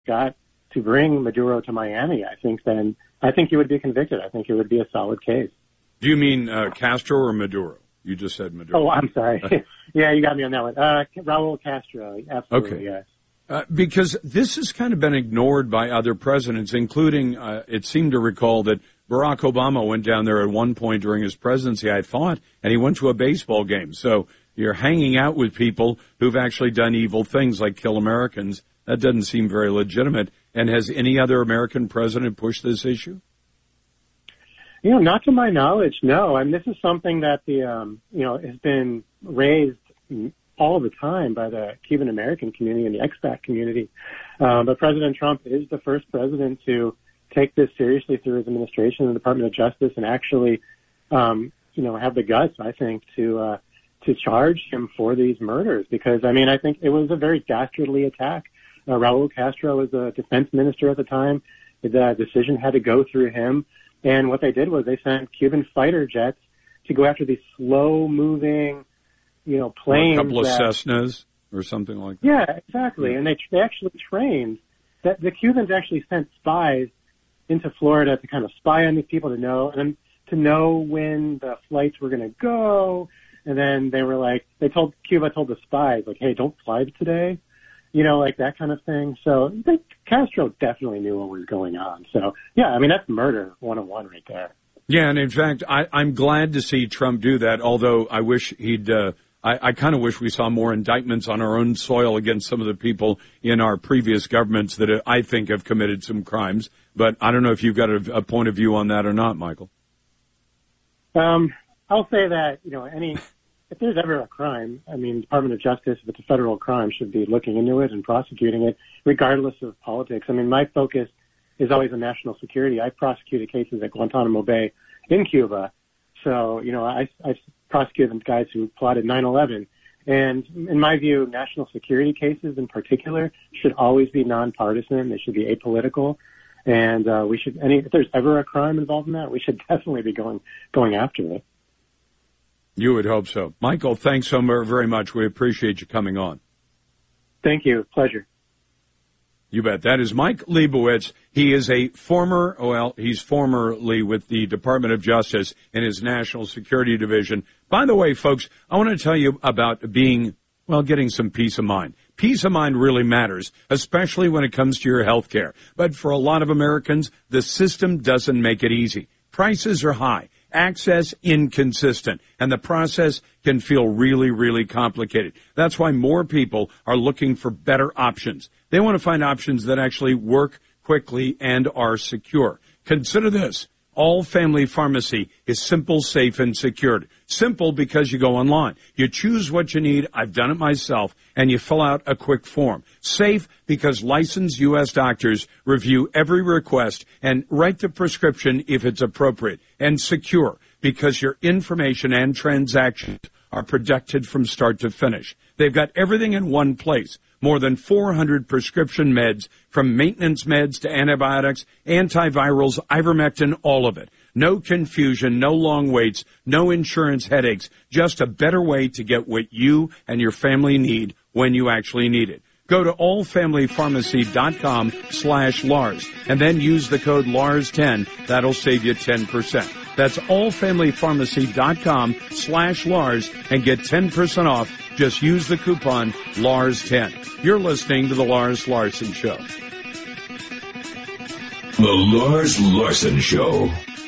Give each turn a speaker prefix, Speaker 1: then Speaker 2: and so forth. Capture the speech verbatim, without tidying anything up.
Speaker 1: got to bring Maduro to Miami, I think then I think he would be convicted. I think it would be a solid case.
Speaker 2: Do you mean uh, Castro or Maduro? You just said Maduro.
Speaker 1: Oh, I'm sorry. Yeah, you got me on that one. Uh, Raul Castro, absolutely,
Speaker 2: okay.
Speaker 1: yes.
Speaker 2: Uh, because this has kind of been ignored by other presidents, including, uh, it seemed to recall that Barack Obama went down there at one point during his presidency, I thought, and he went to a baseball game. So you're hanging out with people who've actually done evil things like kill Americans. That doesn't seem very legitimate. And has any other American president pushed this issue?
Speaker 1: You know, not to my knowledge, no. I mean, this is something that the, um, you know, has been raised all the time by the Cuban American community and the expat community. Um, but President Trump is the first president to take this seriously through his administration and the Department of Justice and actually, um, you know, have the guts, I think, to, uh, to charge him for these murders. Because, I mean, I think it was a very dastardly attack. Uh, Raul Castro was a defense minister at the time. The decision had to go through him. And what they did was they sent Cuban fighter jets to go after these slow-moving, you know, planes.
Speaker 2: Or a couple
Speaker 1: that,
Speaker 2: of Cessnas or something like that.
Speaker 1: Yeah, exactly. And they they actually trained, that the Cubans actually sent spies into Florida to kind of spy on these people to know, and then to know when the flights were going to go. And then they were like, they told, Cuba told the spies, like, hey, don't fly today. You know, like that kind of thing. So I think Castro definitely knew what was going on. So, yeah, I mean, that's murder one oh one right there.
Speaker 2: Yeah, and in fact, I, I'm glad to see Trump do that, although I wish he'd, uh, I, I kind of wish we saw more indictments on our own soil against some of the people in our previous governments that uh, I think have committed some crimes. But I don't know if you've got a, a point of view on that or not, Michael.
Speaker 1: Um, I'll say that, you know, any... If there's ever a crime, I mean, Department of Justice, if it's a federal crime, should be looking into it and prosecuting it, regardless of politics. I mean, my focus is always on national security. I prosecuted cases at Guantanamo Bay in Cuba. So, you know, I, I prosecuted guys who plotted nine eleven. And in my view, national security cases in particular should always be nonpartisan. They should be apolitical. And uh, we should, any, if there's ever a crime involved in that, we should definitely be going going after it.
Speaker 2: You would hope so. Michael, thanks so very much. We appreciate you coming on.
Speaker 1: Thank you. Pleasure.
Speaker 2: You bet. That is Mike Leibowitz. He is a former, well, he's formerly with the Department of Justice in his National Security Division. By the way, folks, I want to tell you about being, well, getting some peace of mind. Peace of mind really matters, especially when it comes to your health care. But for a lot of Americans, the system doesn't make it easy. Prices are high. Access inconsistent, and the process can feel really, really complicated. That's why more people are looking for better options. They want to find options that actually work quickly and are secure. Consider this. All Family Pharmacy is simple, safe, and secured. Simple because you go online. You choose what you need. I've done it myself. And you fill out a quick form. Safe because licensed U S doctors review every request and write the prescription if it's appropriate. And secure because your information and transactions are protected from start to finish. They've got everything in one place. More than four hundred prescription meds, from maintenance meds to antibiotics, antivirals, ivermectin, all of it. No confusion, no long waits, no insurance headaches, just a better way to get what you and your family need when you actually need it. Go to allfamilypharmacy.com slash Lars and then use the code Lars ten. That'll save you ten percent. That's allfamilypharmacy.com slash Lars and get ten percent off. Just use the coupon Lars ten. You're listening to The Lars Larson Show.
Speaker 3: The Lars Larson Show.